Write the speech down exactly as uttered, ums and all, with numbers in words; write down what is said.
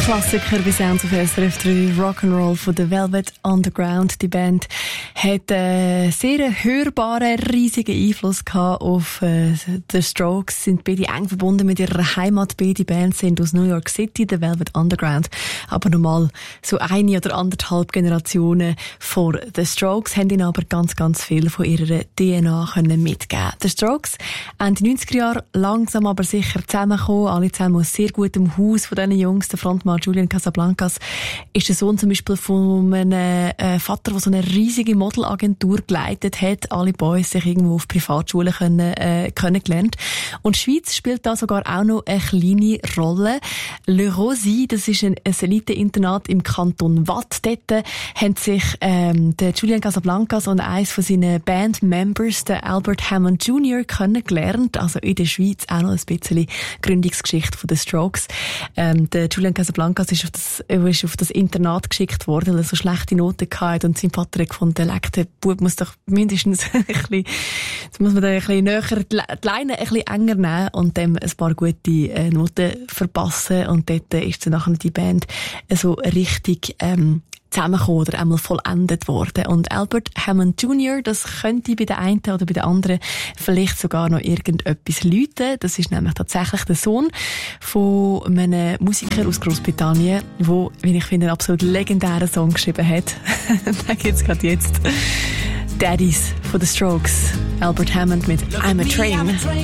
Klassiker bei Sounds of S R F drei, Rock'n'Roll von The Velvet Underground. Die Band hat einen sehr hörbaren, riesigen Einfluss gehabt auf äh, The Strokes, sind beide eng verbunden mit ihrer Heimat. Beide Bands sind aus New York City, The Velvet Underground, aber nochmal so eine oder anderthalb Generationen vor The Strokes, haben ihnen aber ganz, ganz viel von ihrer D N A können mitgeben. The Strokes Ende neunziger Jahre langsam aber sicher zusammengekommen, alle zusammen aus sehr gutem Haus von diesen Jungs. Der Frontmann Julian Casablancas ist der Sohn zum Beispiel von einem äh, Vater, der so eine riesige Modelagentur geleitet hat. Alle Boys sich irgendwo auf Privatschulen können, äh, kennengelernt. Und die Schweiz spielt da sogar auch noch eine kleine Rolle. Le Rosy, das ist ein, ein Elite-Internat im Kanton Waadt. Dort haben sich ähm, der Julian Casablancas und eins von seinen Bandmembers, der Albert Hammond Junior, kennengelernt. Also in der Schweiz auch noch ein bisschen Gründungsgeschichte von den Strokes. Ähm, der Julian Casablancas ist auf das, ist auf das Internat geschickt worden, weil er so schlechte Noten hatte und sein Vater hat gefunden, der Bub muss doch mindestens ein bisschen, jetzt muss man da ein bisschen näher, die Leine ein bisschen enger nehmen und dem ein paar gute äh, Noten verpassen. Und dort ist dann nachher die Band so richtig ähm, zusammengekommen oder einmal vollendet worden. Und Albert Hammond Junior, das könnte bei der einen oder bei der anderen vielleicht sogar noch irgendetwas läuten. Das ist nämlich tatsächlich der Sohn von einem Musiker aus Großbritannien, der, wie ich finde, einen absolut legendären Song geschrieben hat. Da gibt's gerade jetzt Daddies von The Strokes. Albert Hammond mit I'm a Train.